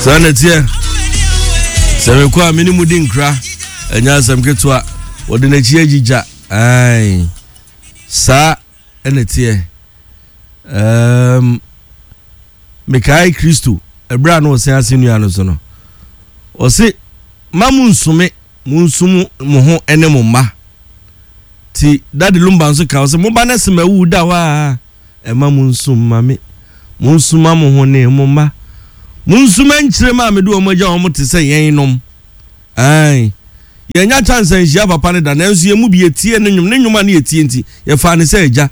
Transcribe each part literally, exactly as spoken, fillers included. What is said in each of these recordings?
Sanatia Seme kwa minimum dinkra enya sam ketwa wode na chi agija ai sa enetie um Mekai Kristo ebra no se asenu anu so no o se mamunsume munsumu mo ho ene mo ma ti dadi lumba nso ka o se mo ba na se mawu da wa e mamunsum mame munsuma mo ho ne mo ma munsuma nkyire ma me do o moja o mo te se yen nom ai ye nya chance nhia papa ne da na nso ye mu bi etie ne nwum ne nwuma ne etie nti ye fa ne se eja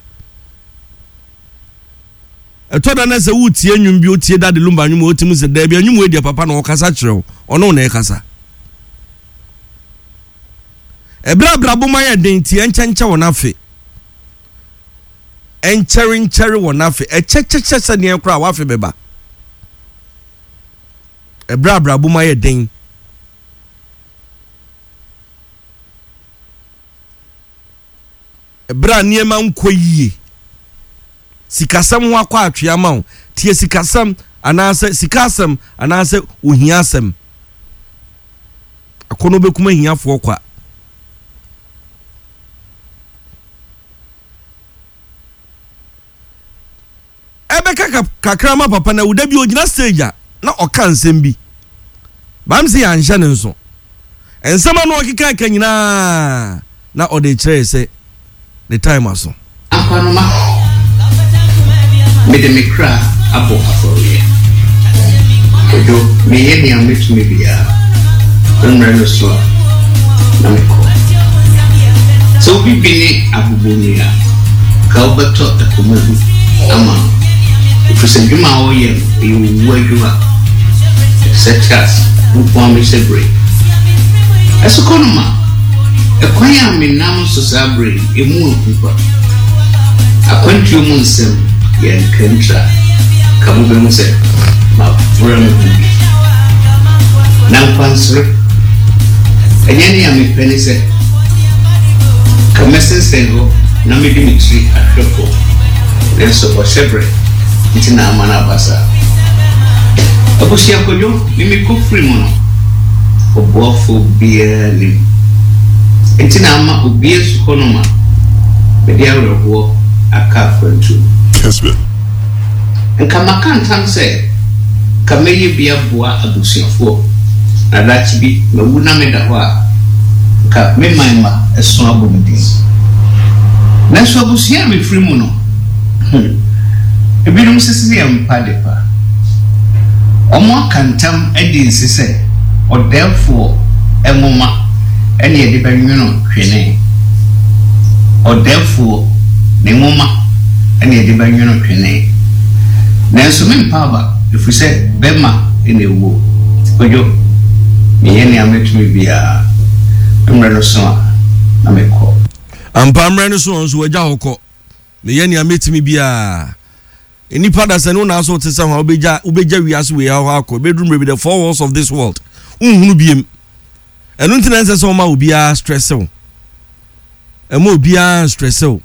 etoda na se wutie nwum bi otie dade lumba nwum otimu se da bi nwum we dia papa na o kasa kyerɛw ono na e kasa ebra bra bo maye den tie enchenche wona fe enchere enchere wona fe echecheche se ne kra wa fe beba ebra bra bo maye den ebra niema nkoyie sikasam ho akwa atwea ma wo tie sikasam anase sikasam anase ohiasam akono bekuma hiafo kwa ebeka kakrama papa na uda bi ogina stage na oka nsem bi bamse ya nhya ne nso ensema no okika ka nyina na ode kire se the time aso akwanoma me de mekra apo afori odo me ye ni ametu me bia nre no so na meko so bibini abubunia ka obeto ekomagu ama ifusenduma oye you wajuma such as upon me sebre esokonoma ekwanya me nam so sabre emu okupa akwantu mu nsem ye nkantra kabube mu se ma fura mu bi na kwansre enyani ame penise kamesen sengo na me dimitri akroko lenso o sebre itina amana basa abusia kojo mimi ko free mono obofo bia ni itina ama obia su konoma bedia roho aka kwantu Kesbe nkama kantam se kameye bia boa abusiafo na dachi bi mawu na me da ho a ka me manma eso abomdi na so abusia me free mono ebinum sisi am padepa omo kantam edi nsese odefo emoma ene edi banwuno twene odefo ne moma ene edi banwuno twene na so me mpaba efuse bema ene wo ojo me yene ametumi bia mre no so na meko ampa mre no so nso waja hokọ me yene ametumi bia eni pada se no na so te se ho obeja obeja wiase we ha akọ bedroom be the four walls of this world unhunu biem enu ntina se se o ma obia stressel e ma obia stressel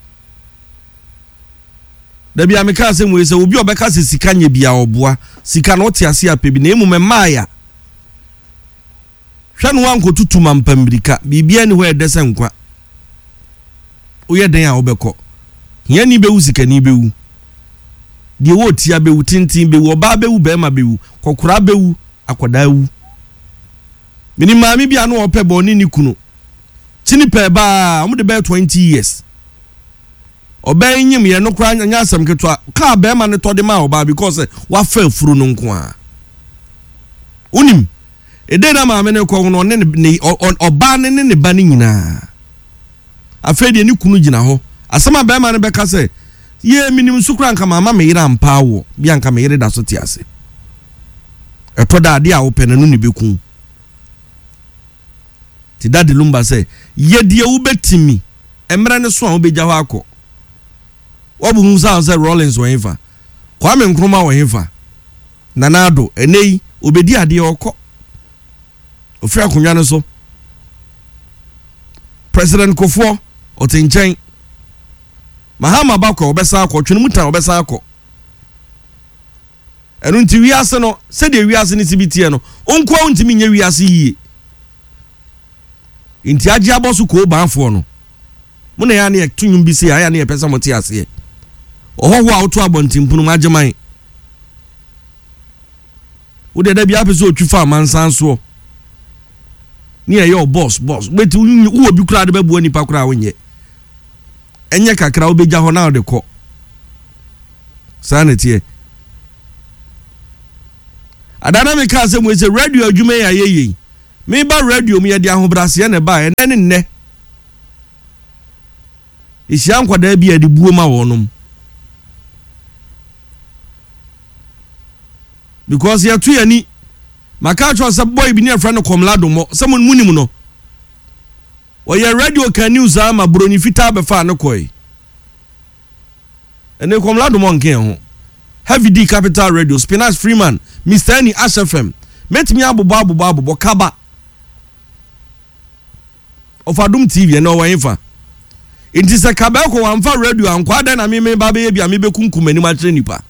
da bia me ka se mu se obi obeka se sika nya bia oboa sika no te ase apebi na emu me maaya hwa no wanko tutuma mpambrika bibia ni ho edese nkwa oye den a obekọ hia ni bewu sika ni bewu die wo tia bewu tintin bewu oba bewu bema bewu kokora bewu akoda wu mini maami bia no ope boni ni kunu chini pe ba omo de be twenty years oba nyim ye no kra nya asem ketwa ka bema ne tode ma oba because wa fa furu no nko a unim ede na maami ne ko no ne oba ne ne ba ne nyina afedi ni kunu gina ho asema bema ne be ka se ye minim sukran kama mama me yira mpa wo bia nka me yire da so ti ase eto da ade a wo penanu ni beku ti dade lumba se ye de wo betimi emre ne so a wo beja ho akọ obu hu sa se Rollins wo hinfa Kwame Nkrumah wo hinfa nanado enei obedi ade okọ ofia kunwa ne so President Kofo otinchen Mahama bako obesa akọ twene mutan obesa akọ enu nti wiase no se de wiase ni sibitie no onko ontimi nya wiase yie nti agi abosu ko banfo no mo na ya na tunum bi se ya na ye pesa mote ase ohoho a oto abontimpunu mageman wo de da bia pese otwifa amansan so ni ye your boss boss beti wo obi kura de babu anipa kura wonye enye kakra wo beja ho na wo de ko sanity adana me ka se mo se radio adwuma ya yeye me ba radio me ye de ahobrase na ba ene ne nne ihia nkwada bia de buo ma wonom because ya tu yani maka cho se boy bi ne friend komlado mo se mo munim no o ye radio kan news ama broni fita be fa ne koi ene komlado mo nken ho Heavy D Capital Radio Spinach Freeman Mister Any Ash F M met me abubo abubo abubo kaba of Adum T V no wanfa inti se kaba ko wanfa radio ankwa da na me me ba be bia me be kunkumani ma kire nipa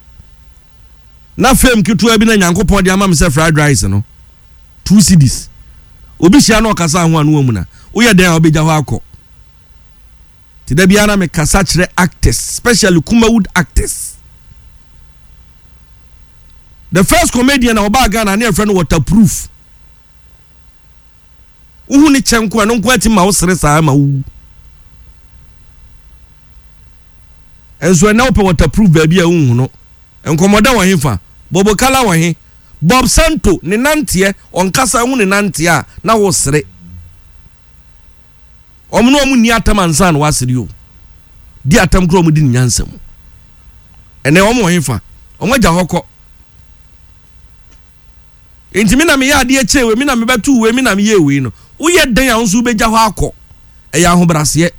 na fam kitu abi na nyankopon de ama me se fried rice no two C Ds obi hia na okasa ho anu amu na wo ye den obeja ho akọ ti da bia na me kasa kire actors especially Kumawood actors. The first comedian oba Ghana na friend waterproof uhu ni chenko no nko ati ma wo sere saa ma wu enso na ope waterproof baby a uhu no enkomoda wa hefa Bobo Kala wa he Bob Santo ni nantie onkasa hu ni nantie a na wo sere omno omu ni atam ansa na wasere yo di atam kro omu di nyansam ene omu wa hefa omu ja hokọ enti mi na me ya de echewe mi na me betu we mi na me ye we no wo ye dan a nso beja ho akọ e ya ahobrase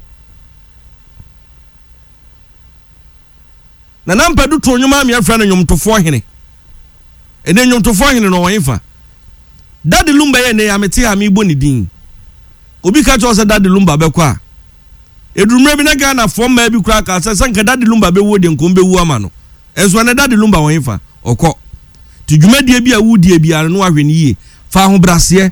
na na mpadu to nyuma me afra na nyomtofo hene ene nyomtofo hene no wanfa Daddy Lumba ye ne ya mete ha me boni din obi ka cho se Daddy Lumba bekọ a edurumre bi na Ghana fo ma bi kura ka se sanka Daddy Lumba be wo de nkom be wu ama no enso na Daddy Lumba wanfa okọ ti dwumadie bi a wudie bi ara no ahwene yie fa ho brase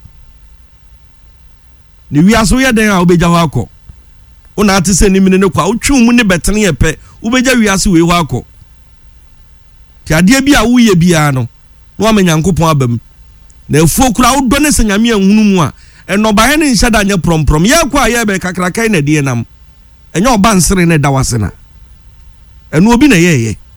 ne wiaso ye den a obeja ho akọ una ate se ni mine ne kwa otwum mu ne betene ye pe obeja wiase we ho akọ ti ade bi a wuye bi ara no no amenyankopon abam na efuo kura wodo ne senyame ahunu mu a eno ba he ne nhyada nya promprom ye kwa ye be kakrakai na die nam enye oba nsere ne dawase na eno obi na ye ye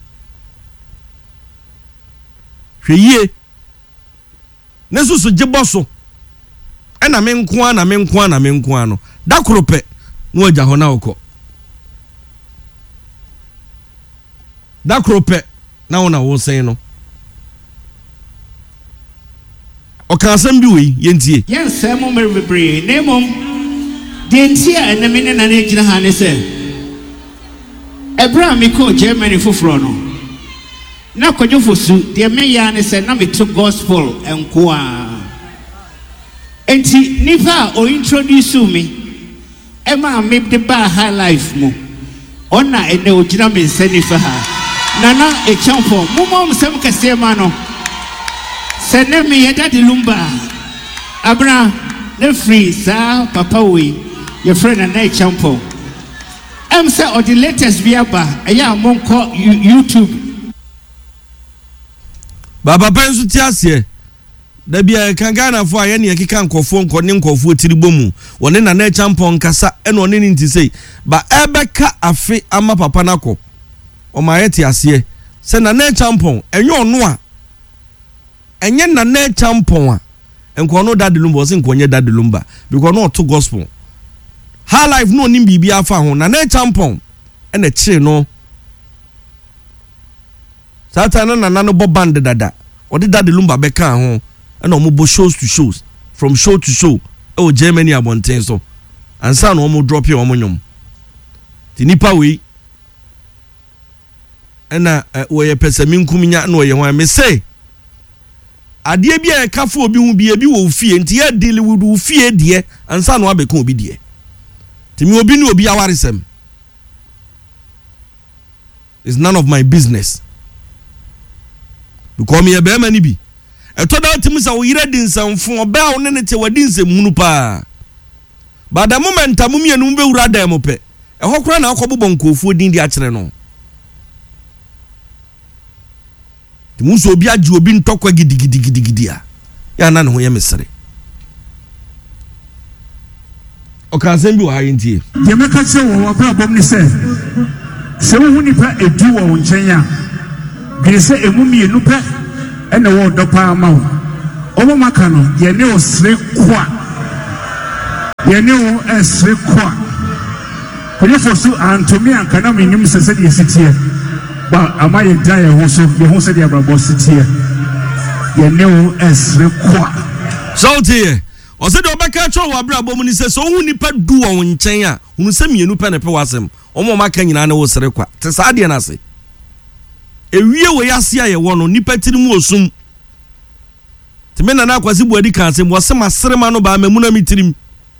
hweye ne susu geboso ena me nko na me nko na me nko no da korope no agya ho na okọ da korope na wona wo sen no o kan asem bi we yentie yensem mo merebre nemom de ntia ena me ne na na gina ha ne se Abraham me ko Germany foforo no na kodwofosu de me ya ne se na me to gospel enko a enti nifa o introduce me e ma me de ba high life mo ona ene o gina me se nifa ha nana e champo mo mo sem kase ma no se ne me ye Daddy Lumba abra ne free sa papa we your friend na e champo em se o the latest biaba e ya mo nko YouTube Baba pensu ti ase da bia kan Ghana fo aye ne yakika nkofo nko ne nkofo tiribomu woni na na champion kasa ene oni nti sei ba ebeka afe ama papa nako o ma yeti ase se na na champion enye ono a enye na na champion a enko no Daddy Lumba o se nko nye Daddy Lumba because no to gospel high life no nim bibia afa ho na na champion ene kire no Satana na nano bo band dada. Odi Daddy Lumba beka ho. Ena omo bo shows to shows. From show to show. E o Germany abonten so. Ansa na omo drop here omo nyom. Ti nipa we. Ena wo ye pese minkuminya na wo ye ho me say. Ade bia e kafo obi hu bia bi wo fie nti ye deal with wo fie de ansa na abeka obi de. Ti mi obi ni obi awaresem. It's none of my business. because me be ma ni bi e to da tim sa wo yire di nsamfo oba wo ne te wadi nsemmunu pa but the moment amumie no be wura da mo pe e ho kora na akobobọ nkofuo din di a kire no timu so obi agi obi ntokwa gidigidigidi a ya na ne ho ye mesere o kan sem bi wo ha yintie ye meka che wo wa bra bom ni se se wo hu nipa edu wo nchen a bi se emumie nu pe ene wo do pa ma wo omo maka no ye ne osre kwa ye ne wo esre kwa ko for so antomi anka na minim se se de sitie ba ama ye dan ye ho so ye ho se de abrabo sitie ye ne wo esre kwa so tie o se de obeka tro wa abrabo mu ni se so hu nipa du wo nchen a hu se mienu pe ne pe wasem omo maka nyina na wo sre kwa te sa de na se ewie we yase aye wo no nipa tirimu osum teme na na akwasi buadi kan se mo se masrema no ba mamu na mitirim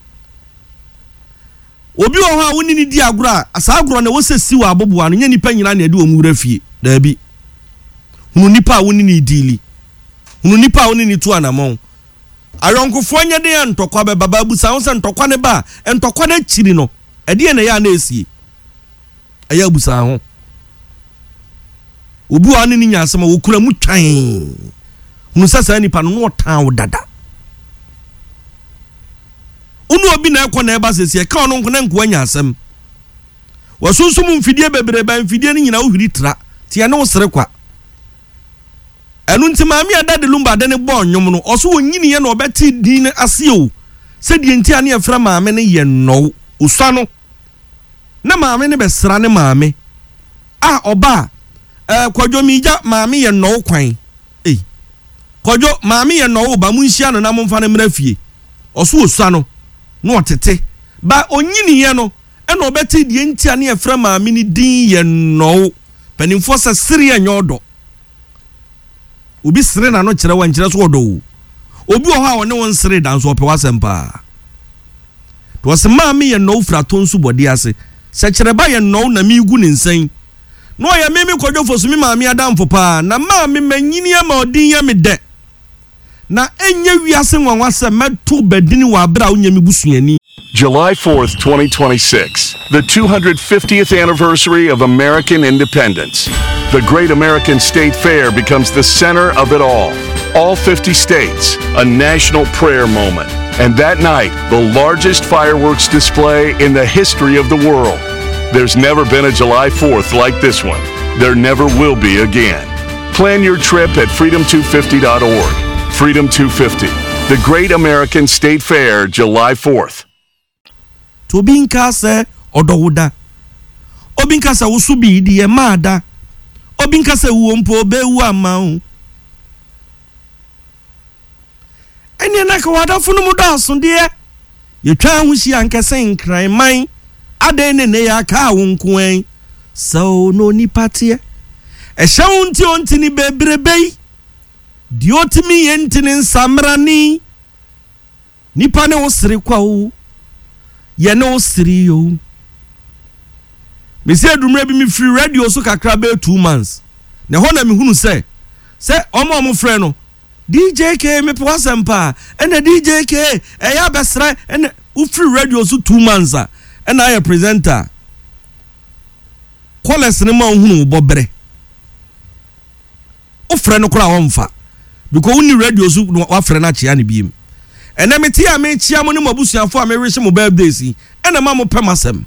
obi wo ha woni ni di agura asa aguro na wo sesi wa aboboa no nya nipa nyina na edi wo mu rafie da bi hunu nipa woni ni dili hunu nipa woni ni tu anamon ayonkofo nya de ntokwa be baba busa wo se ntokwa ne ba ntokwa na chiri no ede na ya na esie aya busa ho obi wa ni nya asema wo kura mu twan hunu sasa nipa no no tan wo dada unu obi na ekọ na eba sese ka ono nko na nko anya asem wasusum mfidie bebre ba mfidie ni nyina wo hiri tra tia ne wo sere kwa enu nti maami ada de lumba de ne bo nwom no oso wonyini ye na obeti din ase o se die nti ane efra maami ne ye no uswa no na maami ne besra ne maami ah oba eh kwadwo mija maami ye no kwan eh kwadwo maami ye no ba mu nhia no na mo mfa ne mrafie oso uswa no no otete ba onyini ye no e no obeti die nti ane efra maami ni din ye no panimfo se siri ye nyodo obi sire na no kire wan kire so odo obi o ha woni won sire dan so ope wasempa to se maami ye no fra to nsu bode ase se kire ba ye no na mi gu ni nsan no ye mimi kwadwo fosu mi maami adamfo pa na maami manyini ama odin ye me de na enye wiase nwanwa se meto badini wa bra unya mi busuani. July fourth, twenty twenty-six, the two hundred fiftieth anniversary of American independence. The Great American State Fair becomes the center of it all. All fifty states, a national prayer moment. And that night, the largest fireworks display in the history of the world. There's never been a July fourth like this one. There never will be again. Plan your trip at freedom two fifty dot org. Freedom two fifty, the Great American State Fair, July fourth. Tobinka se odowoda. Obinka se usubi di e mada. Obinka se uompo be uamau. Eni na ka wada funu mu da so de. Ye twa hushi anke sen kran man. Ade ne ne ya ka wonko en. So no ni patie. E shawunti onti ni bebrebe. Diotimi yentini samrani. Nipa ne osiri kwa u. Ye ne osiri yo. Mesi adumre bi mi free radio so kakra be two months. Ne ho na mi hunu se. Se omo omo frɛ no. D J K me po asempa. Ene D J K e ya besra ene u free radio so two months a. Ena aye presenter. Koles ne ma hunu bobre. O frɛ no kora ho mfa. Because uni radio so wa frɛ na chia ne biem. Ene me tia me chia mo ne mabusuafo a me wish mo birthday si. Ene ma mo pemasem.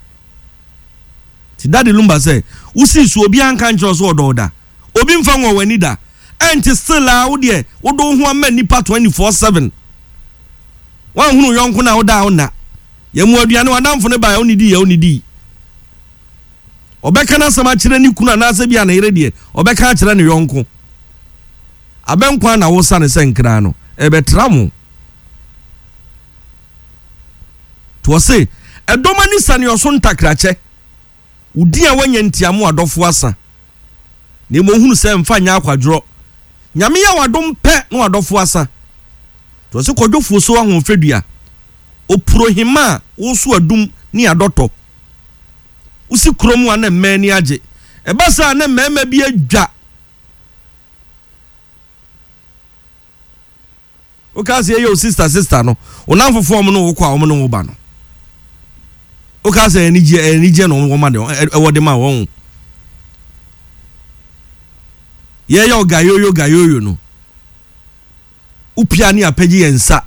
Ti Daddy Lumba say, "Usi su obi anka nchro so ododa. Obi mfa nwo wani da. Enti still a wo de, wo do ho ama nipa twenty-four seven. Wan hunu yonko na wo da wo na. Ye mu aduane wadamfo ne ba ya onidi ya onidi. Obeka na sama kire ni kuna na ase bia na yire de. Obeka kire ne yonko. Abenkwa na wo sa ne senkra no. Ebetra mo. To say, edoma ni sane oso ntakrache. Udi a wanya ntiamu adofo asa. Ne mo hunu se mfa nya akwadro. Nyame ya wadom pe no adofo asa. To se kodwofo so ahon fedua. Oprohima wo so adum ni adoto. Usi kromu ana mmani age. Eba sa na mmema bi adwa. o ka say your sister sister no o nan fofo mo no wo kwa wo no wo ba no o ka say eni je eni je no wo ma de e wo de ma wo ye yo gayoyo gayoyo no upia ni apagi ensa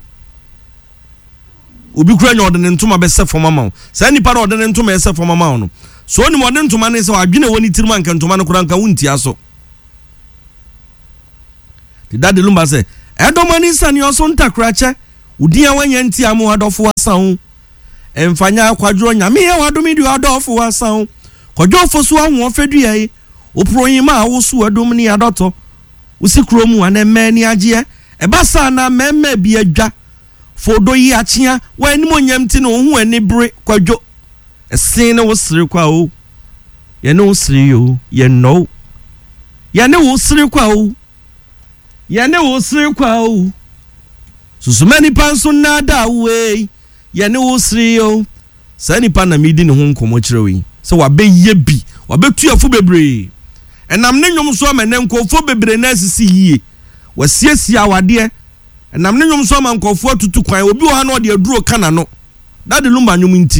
obi kura nya ode ne ntoma be se foma ma sa nipa na ode ne ntoma e se foma ma no so oni mo de ntoma ne se wadwene woni tirima nka ntoma no kura nka wunti aso the daddy lumba say edomani sani oso ntakra che udia wanya nti amu adofo asan emfanya kwadro nyame ye wadomi di adofo asan kwadro foso anwo fedua yi oproyin ma awoso adom ni adoto usikro mu anemme ni agye ebasa na memme bi adwa fodo yi achia wani monyam ti no hu ani bre kwadwo esen ne wo sire kwa o ye ne wo sire yo ye no ye ne wo sire kwa o ye ne wo sire kwa o susumani panso na da we ye ne wo sire yo sani pa na midi ne ho nkomo kirewe se wa be ye bi wa be tuafo bebre enam ne nwom so ma ne nkofo bebre na asisi yie wasiesia awade enam ne nwom so ma nkofo atutu kwan obi wo ha no de aduro kana no dade lumba nwom nti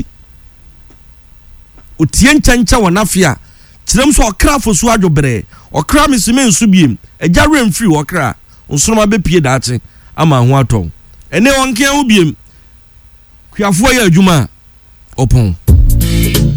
otie nchancha wonafia kirem so okra fosu adwobre okra misime nsu biem agya remfiri okra nsonoma be pie daache ama ho aton ene wonke ho biem kuafo ya adwuma opon